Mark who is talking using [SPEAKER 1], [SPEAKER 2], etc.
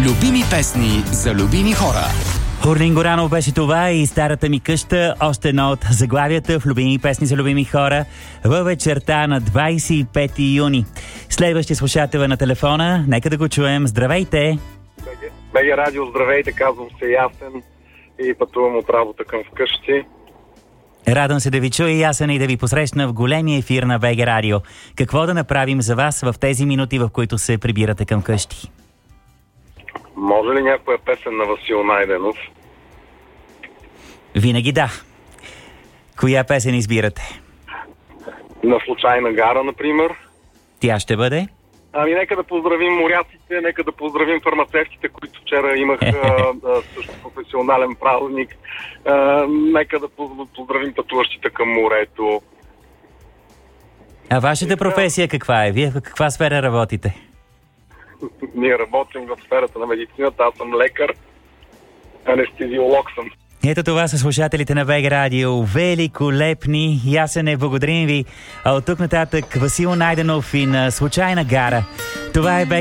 [SPEAKER 1] Любими песни за любими хора.
[SPEAKER 2] Орлин Горанов беше това и старата ми къща, още едно от заглавията в любими песни за любими хора във вечерта на 25 юни. Следващия слушател на телефона, нека да го чуем. Здравейте!
[SPEAKER 3] БГ Радио, здравейте, казвам се Ясен и пътувам от работа към вкъщи.
[SPEAKER 2] Радвам се да ви чуя, Ясен, и да ви посрещна в големия ефир на БГ Радио. Какво да направим за вас в тези минути, в които се прибирате към къщи?
[SPEAKER 3] Може ли някоя песен на Васил Найденов?
[SPEAKER 2] Винаги да. Коя песен избирате?
[SPEAKER 3] На Случайна гара, например.
[SPEAKER 2] Тя ще бъде?
[SPEAKER 3] Ами нека да поздравим моряците, нека да поздравим фармацевтите, които вчера имаха също професионален празник. Нека да поздравим пътуващите към морето.
[SPEAKER 2] А вашата професия каква е? Вие в каква сфера работите?
[SPEAKER 3] Ние работим в сферата на медицината, аз съм лекар, анестезиолог съм.
[SPEAKER 2] Ето това са слушателите на БГ Радио. Великолепни, Ясене, благодарим ви. А от тук нататък Васил Найденов и на Случайна гара. Това е БГ